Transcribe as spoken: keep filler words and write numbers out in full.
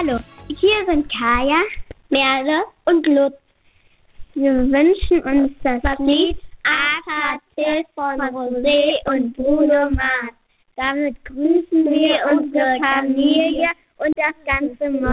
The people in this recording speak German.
Hallo, hier sind Kaya, Merle und Lutz. Wir wünschen uns das Lied Arthur Till von Rosé und Bruno Mars. Damit grüßen wir unsere Familie und das ganze Morgen.